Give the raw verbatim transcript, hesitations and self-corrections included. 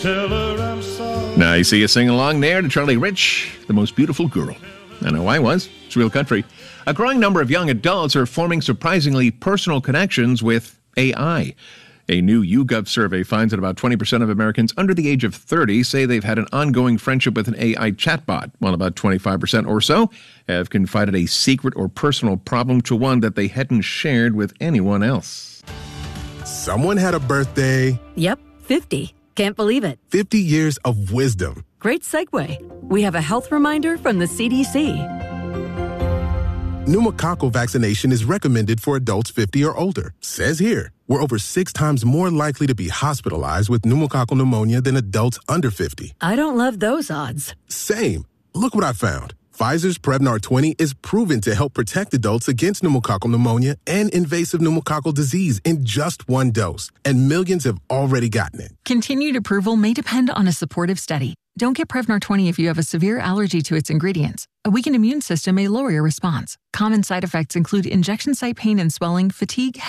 Tell her I'm sorry. Now, you see you sing along there to Charlie Rich, The Most Beautiful Girl. I know I was. It's real country. A growing number of young adults are forming surprisingly personal connections with A I. A new YouGov survey finds that about twenty percent of Americans under the age of thirty say they've had an ongoing friendship with an A I chatbot, while about twenty-five percent or so have confided a secret or personal problem to one that they hadn't shared with anyone else. Someone had a birthday. Yep, fifty. Can't believe it. fifty years of wisdom. Great segue. We have a health reminder from the C D C. Pneumococcal vaccination is recommended for adults fifty or older. Says here, we're over six times more likely to be hospitalized with pneumococcal pneumonia than adults under fifty. I don't love those odds. Same. Look what I found. Pfizer's Prevnar twenty is proven to help protect adults against pneumococcal pneumonia and invasive pneumococcal disease in just one dose. And millions have already gotten it. Continued approval may depend on a supportive study. Don't get Prevnar twenty if you have a severe allergy to its ingredients. A weakened immune system may lower your response. Common side effects include injection site pain and swelling, fatigue,